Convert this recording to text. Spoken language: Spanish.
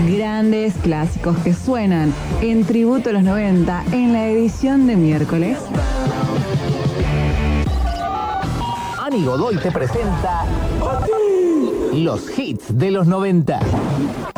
Grandes clásicos que suenan en tributo a los 90 en la edición de miércoles. Ani Godoy te presenta los hits de los 90.